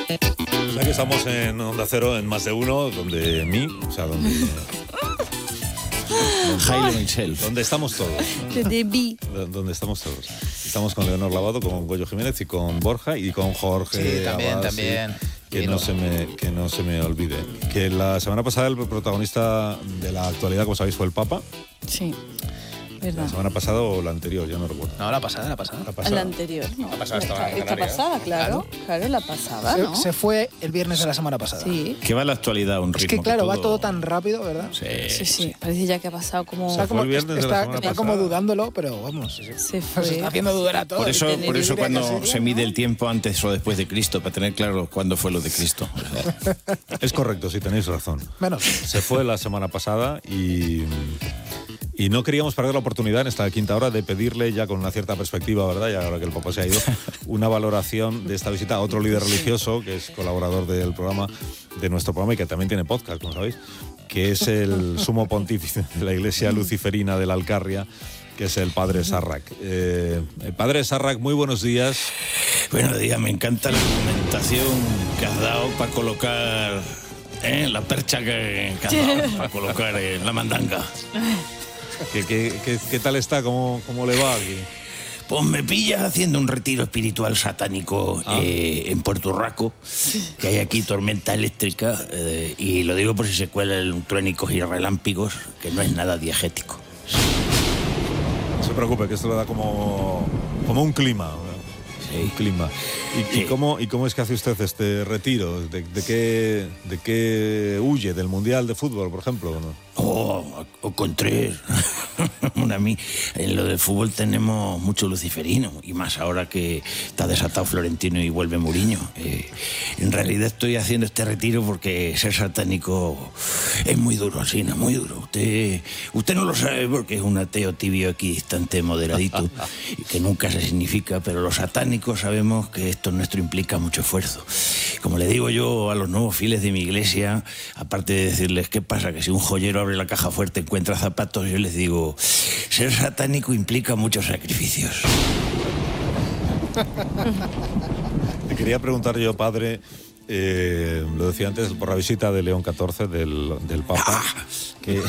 Aquí estamos en Onda Cero, en Más de Uno, donde Jailo himself. donde estamos todos. Donde estamos todos. Estamos con Leonor Lavado, con Goyo Jiménez y con Borja y con Jorge. Sí, también, Abad, también. Que no se me olvide. Que la semana pasada el protagonista de la actualidad, como sabéis, fue el Papa. Sí, verdad. La semana pasada o la anterior, ya no recuerdo. No, la pasada. La anterior, ¿no? La pasada estaba en Esta Canarias. pasada, claro, la pasada, ¿no? Se fue el viernes de la semana pasada. Sí, Que va la actualidad a un ritmo. Es que claro, va todo tan rápido, ¿verdad? sí. Parece ya que ha pasado como... Está fue el viernes de la semana está pasada. como dudándolo, pero vamos. Se Nos fue. está haciendo dudar a todos. Por eso cuando Casi, se mide el tiempo antes o después de Cristo, para tener claro cuándo fue lo de Cristo. Es correcto, sí, tenéis razón. Menos. Se fue la semana pasada y no queríamos perder la oportunidad en esta quinta hora de pedirle, ya con una cierta perspectiva, ¿verdad? Ya ahora que el Papa se ha ido, una valoración de esta visita a otro líder religioso, que es colaborador del programa, de nuestro programa, y que también tiene podcast, como sabéis, que es el sumo pontífice de la Iglesia Luciferina de la Alcarria, que es el Padre Sarrak. El Padre Sarrak, muy buenos días. Buenos días, me encanta la argumentación que has dado para colocar la percha que has dado, para colocar la mandanga. ¿Qué tal está? ¿Cómo le va aquí? Pues me pillas haciendo un retiro espiritual satánico en Puerto Urraco, que hay aquí tormenta eléctrica, y lo digo por si se cuelan truénicos y relámpagos, que no es nada diegético. No se preocupe, que esto le da como un clima. ¿no? Sí. Un clima. ¿Y cómo es que hace usted este retiro? ¿De qué huye? ¿Del Mundial de Fútbol, por ejemplo? ¿No? O con tres. Bueno, a mí en lo del fútbol tenemos mucho luciferino, y más ahora que está desatado Florentino y vuelve Mourinho. En realidad estoy haciendo este retiro porque ser satánico es muy duro, Alsina, muy duro. Usted no lo sabe porque es un ateo tibio, equidistante, moderadito, que nunca se significa, pero los satánicos sabemos que esto nuestro implica mucho esfuerzo. Como le digo yo a los nuevos fieles de mi iglesia, aparte de decirles qué pasa, que si un joyero abre la caja fuerte encuentra zapatos, yo les digo, ser satánico implica muchos sacrificios. Te quería preguntar yo, padre, lo decía antes, por la visita de León XIV, del Papa, que...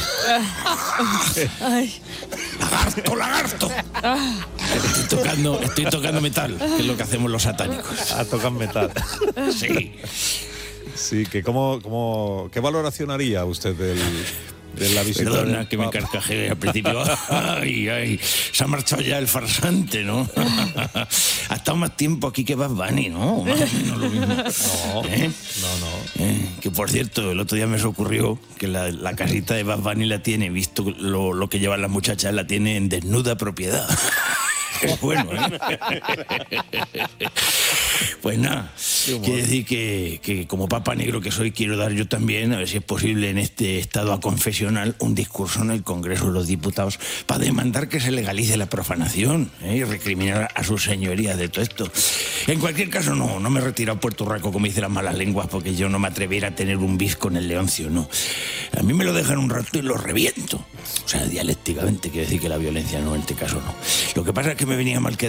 Ay, ¡Lagarto! Estoy tocando metal, que es lo que hacemos los satánicos. tocan metal. Sí. Sí, que ¿qué valoración haría usted de la visita? Perdona que me carcajeé al principio. Ay, se ha marchado ya el farsante, ¿no? Ha estado más tiempo aquí que Bad Bunny, ¿no? Más o menos lo mismo. No. Que por cierto, el otro día me se ocurrió que la casita de Bad Bunny la tiene, visto lo que llevan las muchachas, la tiene en desnuda propiedad. Es bueno, ¿eh? Pues nada, quiere decir que como Papa Negro que soy, quiero dar yo también, a ver si es posible en este estado aconfesional, un discurso en el Congreso de los Diputados para demandar que se legalice la profanación, y recriminar a sus señorías de todo esto. En cualquier caso, no me he retirado a Puerto Urraco como dicen las malas lenguas, porque yo no me atreviera a tener un bis con el Leoncio, no. A mí me lo dejan un rato y lo reviento. O sea, dialécticamente, quiere decir que la violencia no, en este caso no. Lo que pasa es que me venía mal que